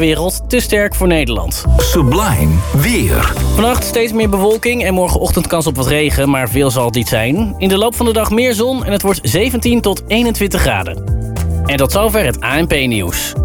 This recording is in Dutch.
wereld te sterk voor Nederland. Sublime weer. Vannacht steeds meer bewolking en morgenochtend kans op wat regen, maar veel zal het niet zijn. In de loop van de dag meer zon en het wordt 17 tot 21 graden. En tot zover het ANP-nieuws.